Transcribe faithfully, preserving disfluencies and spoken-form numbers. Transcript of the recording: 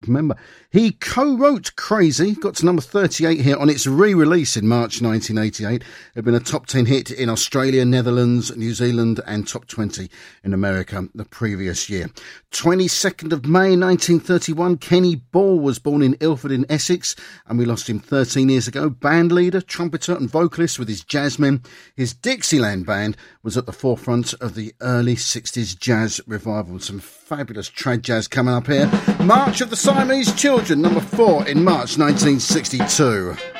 member. He co-wrote Crazy, got to number thirty-eight here on its re-release in March nineteen eighty-eight. It had been a top ten hit in Australia, Netherlands, New Zealand and top twenty in America the previous year. twenty-second of May nineteen thirty-one, Kenny Ball was born in Ilford in Essex, and we lost him thirteen years ago. Band leader, trumpeter and vocalist with his Jazzmen. His Dixieland band was at the forefront of the early sixties jazz revival. Some fabulous trad jazz coming up here. March of the Siamese Children, number four in March nineteen sixty-two.